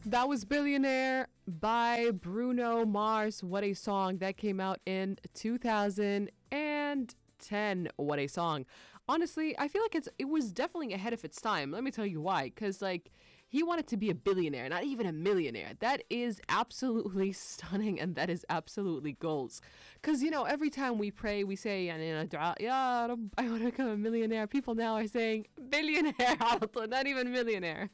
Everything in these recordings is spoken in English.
That was Billionaire by Bruno Mars. What a song that came out in 2010. What a song. Honestly, I feel like it was definitely ahead of its time. Let me tell you why. Cuz he wanted to be a billionaire, not even a millionaire. That is absolutely stunning and that is absolutely goals. Cuz every time we pray, we say yeah, I want to become a millionaire. People now are saying billionaire, not even millionaire.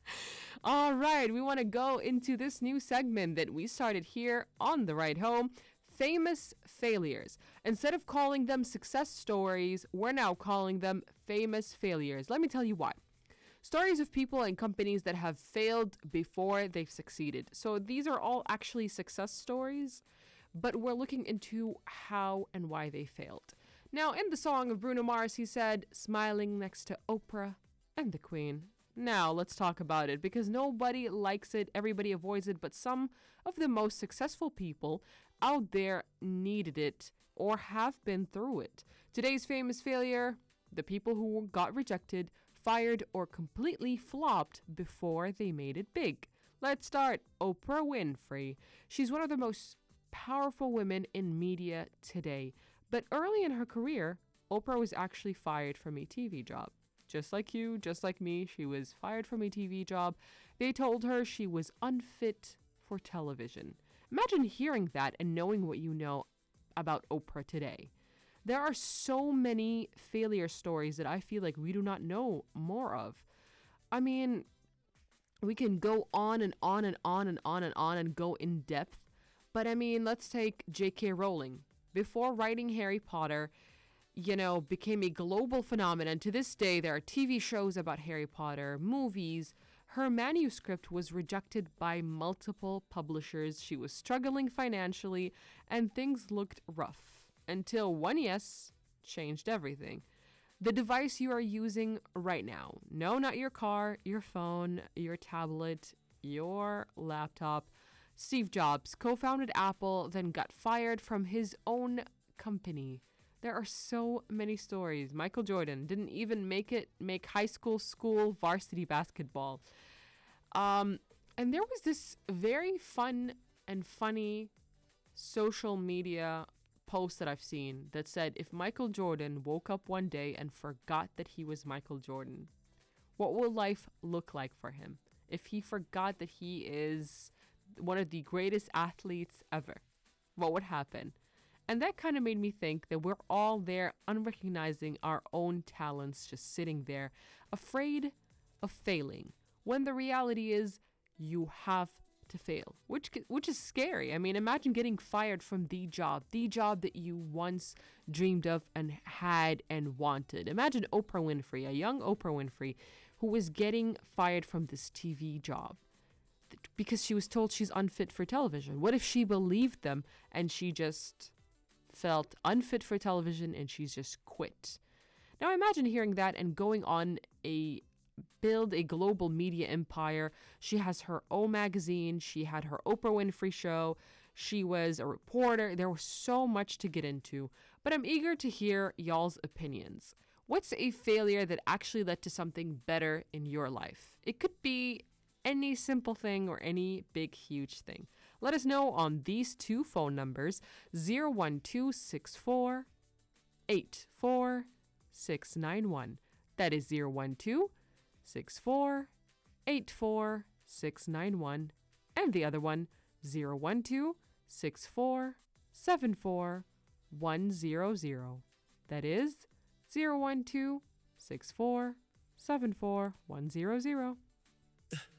All right, we want to go into this new segment that we started here on The Ride Home, famous failures. Instead of calling them success stories, we're now calling them famous failures. Let me tell you why. Stories of people and companies that have failed before they've succeeded. So these are all actually success stories, but we're looking into how and why they failed. Now, in the song of Bruno Mars, he said, smiling next to Oprah and the Queen. Now, let's talk about it because nobody likes it, everybody avoids it, but some of the most successful people out there needed it or have been through it. Today's famous failure, the people who got rejected, fired, or completely flopped before they made it big. Let's start. Oprah Winfrey. She's one of the most powerful women in media today. But early in her career, Oprah was actually fired from a TV job. Just like you, just like me, she was fired from a TV job. They told her she was unfit for television. Imagine hearing that and knowing what you know about Oprah today. There are so many failure stories that I feel like we do not know more of. I mean, we can go on and on and on and on and on and go in depth. But I mean, let's take J.K. Rowling. Before writing Harry Potter, became a global phenomenon. To this day, there are TV shows about Harry Potter, movies. Her manuscript was rejected by multiple publishers. She was struggling financially, and things looked rough until one yes changed everything. The device you are using right now. No, not your car, your phone, your tablet, your laptop. Steve Jobs co-founded Apple, then got fired from his own company. There are so many stories. Michael Jordan didn't even make high school varsity basketball. And there was this very fun and funny social media post that I've seen that said if Michael Jordan woke up one day and forgot that he was Michael Jordan, what will life look like for him? If he forgot that he is one of the greatest athletes ever, what would happen? And that kind of made me think that we're all there unrecognizing our own talents, just sitting there, afraid of failing. When the reality is you have to fail, which is scary. I mean, imagine getting fired from the job that you once dreamed of and had and wanted. Imagine Oprah Winfrey, a young Oprah Winfrey, who was getting fired from this TV job because she was told she's unfit for television. What if she believed them and she just felt unfit for television and she's just quit? Now imagine hearing that and going on build a global media empire. She has her own magazine. She had her Oprah Winfrey show. She was a reporter. There was so much to get into, but I'm eager to hear y'all's opinions. What's a failure that actually led to something better in your life? It could be any simple thing or any big, huge thing. Let us know on these two phone numbers, 01264 84691. That is 01264 84691. And the other one, 01264 74100. That is 01264 74100.